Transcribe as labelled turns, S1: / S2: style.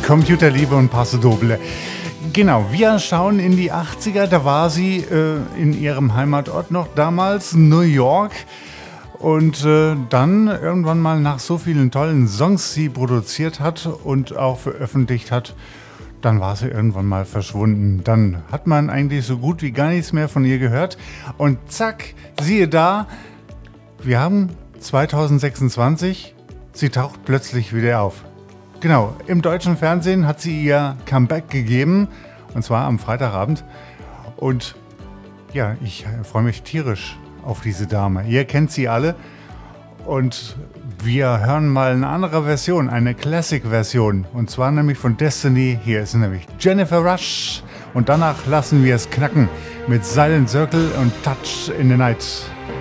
S1: Computerliebe und Paso Doble. Genau, wir schauen in die 80er, da war sie in ihrem Heimatort noch damals, New York. Und dann irgendwann mal nach so vielen tollen Songs, die sie produziert hat und auch veröffentlicht hat, dann war sie irgendwann mal verschwunden. Dann hat man eigentlich so gut wie gar nichts mehr von ihr gehört. Und zack, siehe da, wir haben 2026, sie taucht plötzlich wieder auf. Genau, im deutschen Fernsehen hat sie ihr Comeback gegeben, und zwar am Freitagabend. Und ja, ich freue mich tierisch auf diese Dame. Ihr kennt sie alle. Und wir hören mal eine andere Version, eine Classic-Version. Und zwar nämlich von Destiny. Hier ist nämlich Jennifer Rush. Und danach lassen wir es knacken mit Silent Circle und Touch in the Night.